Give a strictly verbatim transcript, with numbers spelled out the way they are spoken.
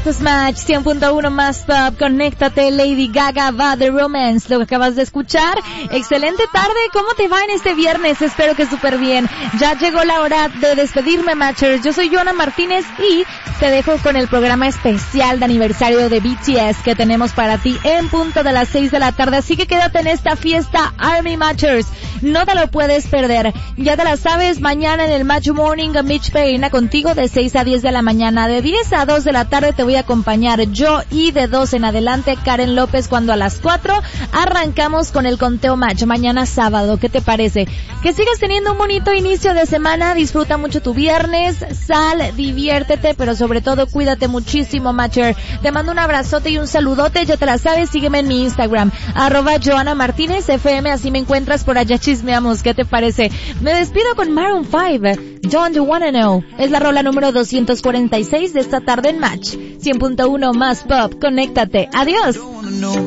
Esto es Match cien punto uno más Pop. Conéctate, Lady Gaga, Bad the Romance, lo que acabas de escuchar. Excelente tarde, ¿cómo te va en este viernes? Espero que súper bien. Ya llegó la hora de despedirme, Matchers. Yo soy Joana Martínez y te dejo con el programa especial de aniversario de B T S que tenemos para ti en punto de las seis de la tarde. Así que quédate en esta fiesta, Army Matchers. No te lo puedes perder. Ya te la sabes, mañana en el Match Morning, Mitch Pereira contigo de seis a diez de la mañana. De diez a dos de la tarde te voy a acompañar yo y de dos en adelante Karen López, cuando a las cuatro arrancamos con el conteo Match. Mañana sábado, ¿qué te parece? Que sigas teniendo un bonito inicio de semana, disfruta mucho tu viernes, sal, diviértete, pero sobre todo cuídate muchísimo, Matcher. Te mando un abrazote y un saludote, ya te la sabes, sígueme en mi Instagram, arroba Joana Martínez F M, así me encuentras, por allá chismeamos, ¿qué te parece? Me despido con Maroon cinco, Don't You Wanna Know, es la rola número doscientos cuarenta y seis de esta tarde en Match cien punto uno más Pop. Conéctate, adiós.